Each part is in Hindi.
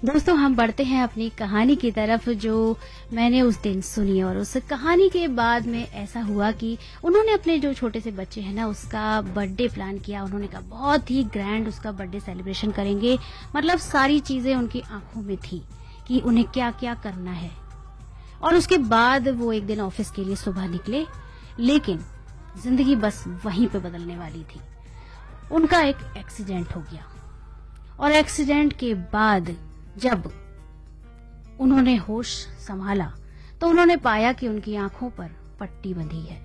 दोस्तों, हम बढ़ते हैं अपनी कहानी की तरफ जो मैंने उस दिन सुनी। और उस कहानी के बाद में ऐसा हुआ कि उन्होंने अपने जो छोटे से बच्चे हैं ना, उसका बर्थडे प्लान किया। उन्होंने कहा बहुत ही ग्रैंड उसका बर्थडे सेलिब्रेशन करेंगे। मतलब सारी चीजें उनकी आंखों में थी कि उन्हें क्या क्या करना है। और उसके बाद वो एक दिन ऑफिस के लिए सुबह निकले, लेकिन जिंदगी बस वहीं पे बदलने वाली थी। उनका एक एक्सीडेंट हो गया और एक्सीडेंट के बाद जब उन्होंने होश संभाला तो उन्होंने पाया कि उनकी आंखों पर पट्टी बंधी है।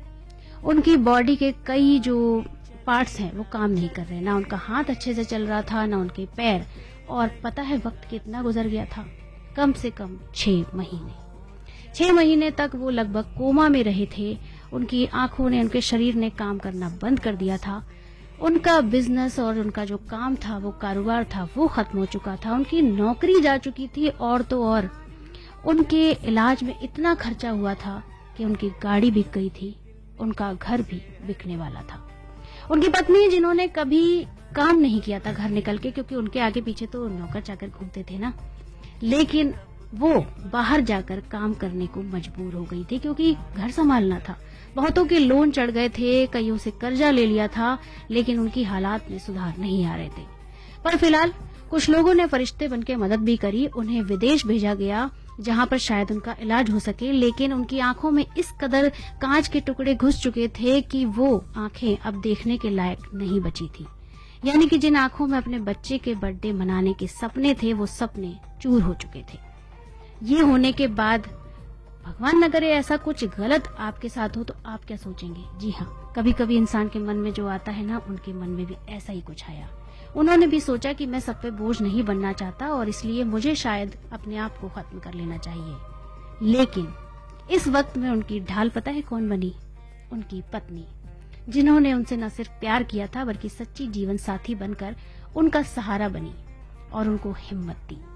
उनकी बॉडी के कई जो पार्ट्स हैं वो काम नहीं कर रहे। ना उनका हाथ अच्छे से चल रहा था, ना उनके पैर। और पता है वक्त कितना गुजर गया था? कम से कम 6 महीने। 6 महीने तक वो लगभग कोमा में रहे थे। उनकी आंखों ने, उनके शरीर ने काम करना बंद कर दिया था। उनका बिजनेस और उनका जो काम था, वो कारोबार था, वो खत्म हो चुका था। उनकी नौकरी जा चुकी थी और तो और उनके इलाज में इतना खर्चा हुआ था कि उनकी गाड़ी बिक गई थी, उनका घर भी बिकने वाला था। उनकी पत्नी, जिन्होंने कभी काम नहीं किया था घर निकल के, क्योंकि उनके आगे पीछे तो नौकर चाकर घूमते थे ना, लेकिन वो बाहर जाकर काम करने को मजबूर हो गई थी क्योंकि घर संभालना था। बहुतों के लोन चढ़ गए थे, कईयों से कर्जा ले लिया था, लेकिन उनकी हालात में सुधार नहीं आ रहे थे। पर फिलहाल कुछ लोगों ने फरिश्ते बनके मदद भी करी। उन्हें विदेश भेजा गया जहां पर शायद उनका इलाज हो सके, लेकिन उनकी आंखों में इस कदर कांच के टुकड़े घुस चुके थे कि वो आंखें अब देखने के लायक नहीं बची थी। यानी कि जिन आंखों में अपने बच्चे के बर्थडे मनाने के सपने थे, वो सपने चूर हो चुके थे। ये होने के बाद, भगवान न करे ऐसा कुछ गलत आपके साथ हो, तो आप क्या सोचेंगे? जी हाँ, कभी कभी इंसान के मन में जो आता है ना, उनके मन में भी ऐसा ही कुछ आया। उन्होंने भी सोचा कि मैं सब पे बोझ नहीं बनना चाहता और इसलिए मुझे शायद अपने आप को खत्म कर लेना चाहिए। लेकिन इस वक्त में उनकी ढाल पता है कौन बनी? उनकी पत्नी, जिन्होंने उनसे न सिर्फ प्यार किया था बल्कि सच्ची जीवन साथी बनकर उनका सहारा बनी और उनको हिम्मत दी।